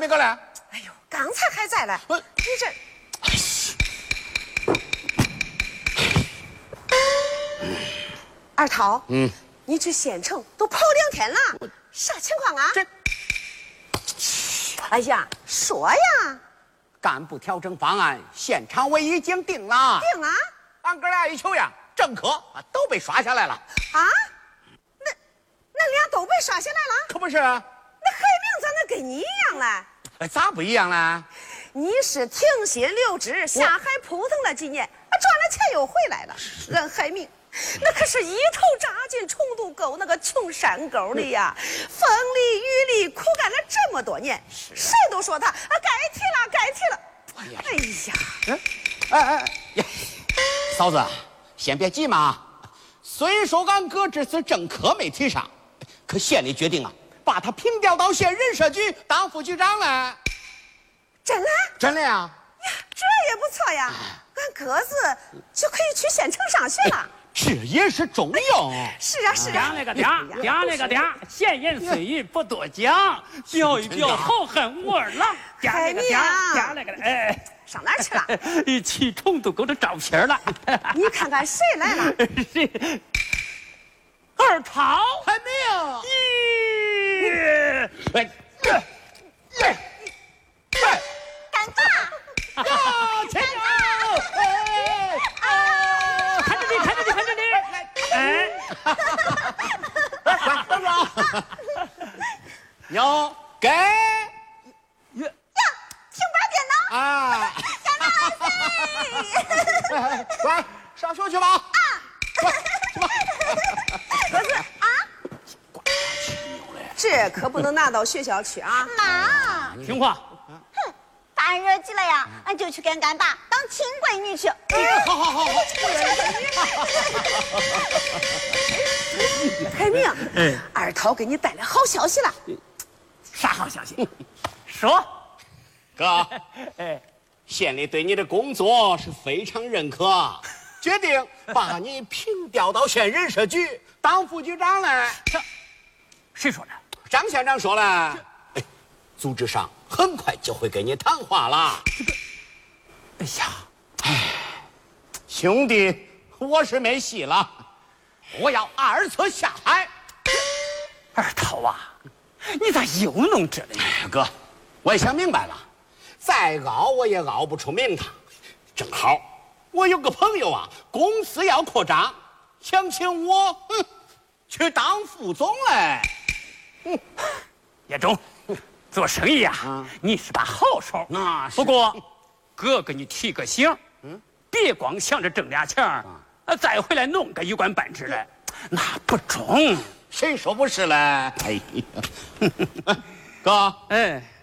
没过来？ 哎呦，刚才还在嘞。你这，二涛，你去县城都跑2天了，啥情况啊？ 这， 哎呀，说呀， 干部调整方案，现场我已经定了。 定了俺哥俩一瞅呀，政客都被刷下来了。 啊？那俩都被刷下来了？ 可不是？ 那海明咋能跟你一样嘞？ 咋不一样呢？ 你是停薪留职，下海扑腾了几年，赚了钱又回来了。俺海明，那可是一头扎进重渡沟那个穷山沟里呀，风里雨里苦干了这么多年，谁都说他该提了，该提了。哎呀， 呀，嫂子，先别急嘛。虽说俺哥这次政科没提上，可县里决定把他平调到县人社局当副局长了。 真的？ 真的呀？ 呀，这也不错呀，俺哥子就可以去县城上学了。 这也是重要。 是啊，是啊。 嗲那个嗲，闲言碎语不多讲，表一表好汉武二郎。嗲那个哎， 上哪儿去了？ 去重渡沟的照片了。 你看看谁来了？ 谁？二涛还没有。 干爸， 前头， 看着你，哎， 等着，有给呀，平板电脑啊，乖，上学去吧。乖，去吧。 儿子啊，这可不能拿到学校去啊！ 妈， 听话。 大人惹急了呀，俺就去跟干爸当亲闺女去。 好， 海明，二涛给你带来好消息了。 啥好消息？说， 哥，县里对你的工作是非常认可，决定把你平调到县人社局当副局长了。 谁说的？ 张县长说了，组织上很快就会跟你谈话了。 哎呀， 兄弟，我是没戏了，我要2次下海。 二涛啊，你咋又弄这了呢？ 哥，我也想明白了，再熬我也熬不出名堂。正好我有个朋友公司要扩张，想请我去当副总嘞。 叶忠，做生意你是把好手。 那是。 不过，哥给你提个醒，别光想着挣俩钱再回来弄个一官半职来，那不中。 谁说不是嘞？哎呀，哥，